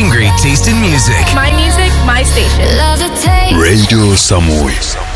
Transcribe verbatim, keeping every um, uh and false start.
great taste in music. My music, my station. Radio Samui.